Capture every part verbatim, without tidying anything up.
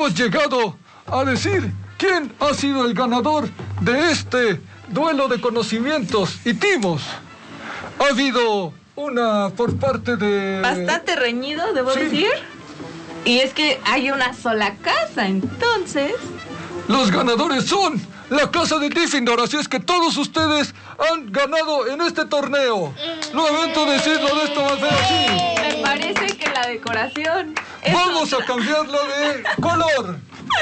hemos llegado a decir quién ha sido el ganador de este duelo de conocimientos y timos. Ha habido una por parte de... Bastante reñido, debo sí. decir. Y es que hay una sola casa, entonces... Los ganadores son la casa de Gryffindor, así es que todos ustedes han ganado en este torneo. Lamento decirlo de esta manera así. Me parece que la decoración... es Vamos otra. a cambiarla de color.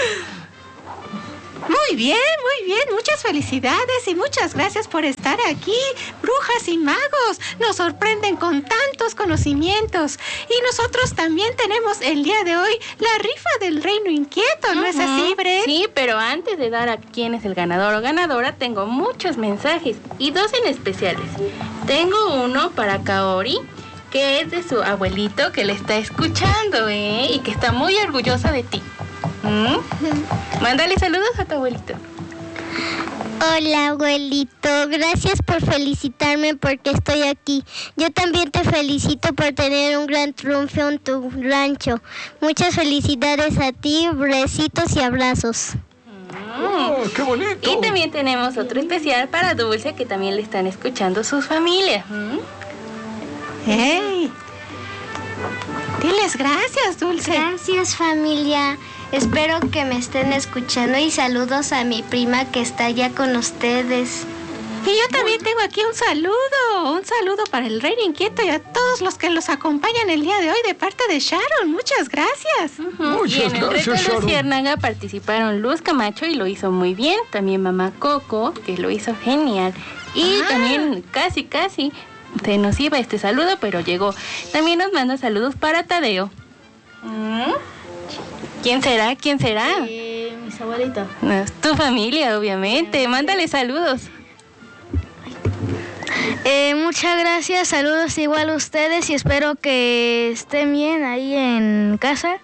Muy bien, muy bien. Muchas felicidades y muchas gracias por estar aquí. Brujas y magos, nos sorprenden con tantos conocimientos. Y nosotros también tenemos el día de hoy la rifa del Reino Inquieto, ¿no uh-huh. es así, Bren? Sí, pero antes de dar a quién es el ganador o ganadora, tengo muchos mensajes y dos en especiales. Tengo uno para Kaori, que es de su abuelito que le está escuchando, ¿eh? Y que está muy orgullosa de ti. ¿Mm? Mándale saludos a tu abuelito. Hola, abuelito. Gracias por felicitarme porque estoy aquí. Yo también te felicito por tener un gran triunfo en tu rancho. Muchas felicidades a ti, besitos y abrazos. Oh, ¡qué bonito! Y también tenemos otro especial para Dulce, que también le están escuchando sus familias. ¿Mm? ¡Hey! Diles gracias, Dulce. Gracias, familia. Espero que me estén escuchando y saludos a mi prima que está allá con ustedes. Y yo también tengo aquí un saludo, un saludo para el Reino Inquieto y a todos los que los acompañan el día de hoy de parte de Sharon. Muchas gracias. Uh-huh. Muchas y en el gracias, reto Sharon. Luciérnaga participaron Luz Camacho y lo hizo muy bien. También mamá Coco, que lo hizo genial. Y ah. también casi, casi se nos iba este saludo, pero llegó. También nos manda saludos para Tadeo. ¿Mm? ¿Quién será? ¿Quién será? Eh, mis abuelitos. No, es tu familia, obviamente. Mándale saludos. Eh, muchas gracias, saludos igual a ustedes y espero que estén bien ahí en casa.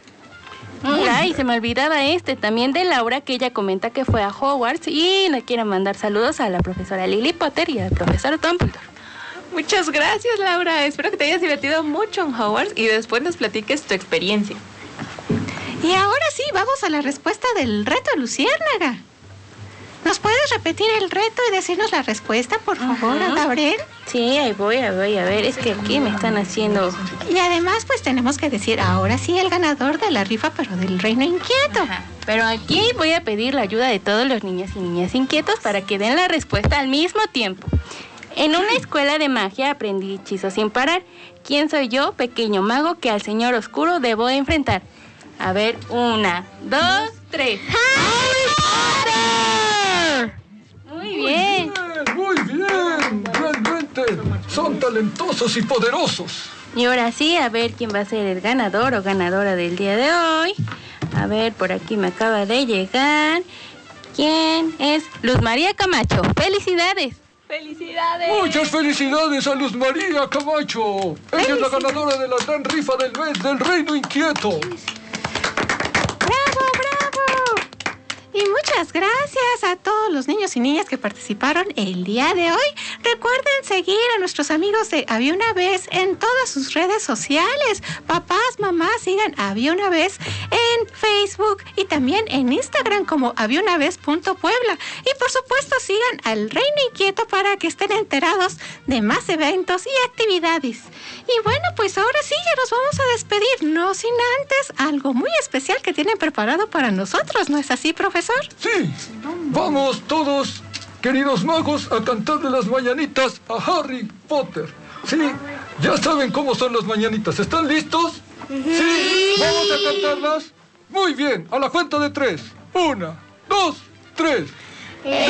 Ay, se me olvidaba este, también de Laura, que ella comenta que fue a Hogwarts y le quiere mandar saludos a la profesora Lily Potter y al profesor Dumbledore. Muchas gracias, Laura. Espero que te hayas divertido mucho en Hogwarts y después nos platiques tu experiencia. Y ahora sí, vamos a la respuesta del reto Luciérnaga. ¿Nos puedes repetir el reto y decirnos la respuesta, por favor, uh-huh. Gabriel? Sí, ahí voy, ahí voy, a ver, es que aquí me están haciendo... Y además, pues tenemos que decir ahora sí el ganador de la rifa, pero del Reino Inquieto. Ajá. Pero aquí voy a pedir la ayuda de todos los niños y niñas inquietos para que den la respuesta al mismo tiempo. En una escuela de magia aprendí hechizos sin parar. ¿Quién soy yo, pequeño mago, que al señor oscuro debo enfrentar? A ver, una, dos, tres. ¡Harry Potter! Muy bien. Muy bien, muy bien. Realmente son talentosos y poderosos. Y ahora sí, a ver quién va a ser el ganador o ganadora del día de hoy. A ver, por aquí me acaba de llegar. ¿Quién es? Luz María Camacho. ¡Felicidades! ¡Felicidades! Muchas felicidades a Luz María Camacho. Ella es la ganadora de la gran rifa del mes del Reino Inquieto. ¡Bravo, bravo! Y muchas gracias a todos los niños y niñas que participaron el día de hoy. Recuerden seguir a nuestros amigos de Había una vez en todas sus redes sociales. Papás, mamás, sigan Había una vez en Facebook y también en Instagram como había una vez punto puebla. Y por supuesto sigan al Reino Inquieto para que estén enterados de más eventos y actividades. Y bueno, pues ahora sí ya nos vamos a despedir, no sin antes algo muy especial que tienen preparado para nosotros, ¿no es así, profesor? Sí, vamos todos, queridos magos, a cantarle las mañanitas a Harry Potter. Sí, ya saben cómo son las mañanitas. ¿Están listos? Sí, vamos a cantarlas. Muy bien, a la cuenta de tres. Una, dos, tres. El